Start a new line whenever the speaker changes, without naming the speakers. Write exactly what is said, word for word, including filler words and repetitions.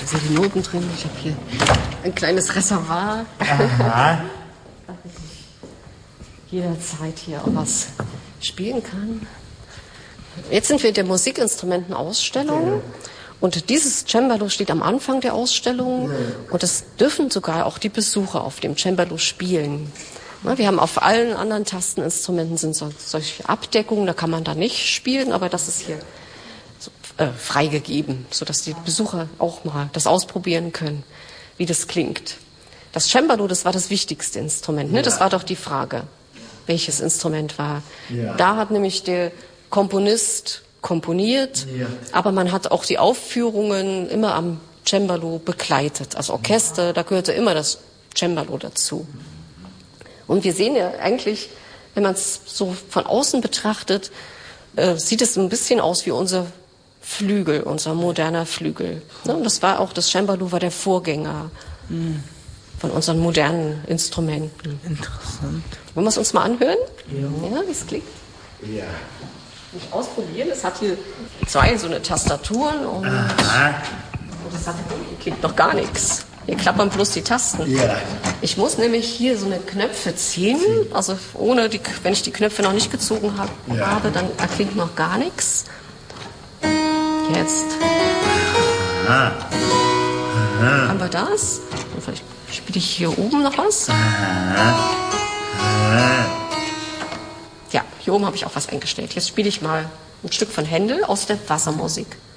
sind die Noten drin. Ich habe hier ein kleines Reservoir.
Aha.
Jederzeit hier auch was spielen kann. Jetzt sind wir in der Musikinstrumentenausstellung. Und dieses Cembalo steht am Anfang der Ausstellung. Und es dürfen sogar auch die Besucher auf dem Cembalo spielen. Wir haben auf allen anderen Tasteninstrumenten sind so, solche Abdeckungen, da kann man da nicht spielen, aber das ist hier so, äh, freigegeben, sodass die Besucher auch mal das ausprobieren können, wie das klingt. Das Cembalo, das war das wichtigste Instrument, ne? Das war doch die Frage, welches Instrument war.
Ja.
Da hat nämlich der Komponist komponiert,
Ja.
aber man hat auch die Aufführungen immer am Cembalo begleitet. Also Orchester, da gehörte immer das Cembalo dazu. Und wir sehen ja eigentlich, wenn man es so von außen betrachtet, äh, sieht es ein bisschen aus wie unser Flügel, unser moderner Flügel. Ne? Und das war auch, das Cembalo war der Vorgänger mhm. von unseren modernen Instrumenten.
Interessant.
Wollen wir es uns mal anhören?
Ja.
Ja, wie es klingt?
Ja.
Nicht ausprobieren, es hat hier zwei so eine Tastaturen und, und das hat, klingt noch gar nichts. Hier klappern bloß die Tasten.
Ja.
Ich muss nämlich hier so eine Knöpfe ziehen, also ohne die, wenn ich die Knöpfe noch nicht gezogen hab,
Ja.
habe, dann erklingt noch gar nichts. Jetzt.
Aha. Aha.
Haben wir das? Und vielleicht spiele ich hier oben noch was.
Aha. Aha.
Ja, hier oben habe ich auch was eingestellt. Jetzt spiele ich mal ein Stück von Händel aus der Wassermusik.